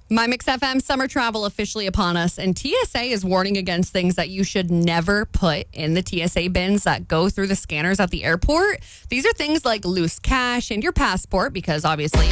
My Mix FM summer travel officially upon us, and TSA is warning against things that you should never put in the TSA bins that go through the scanners at the airport. These are things like loose cash and your passport, because obviously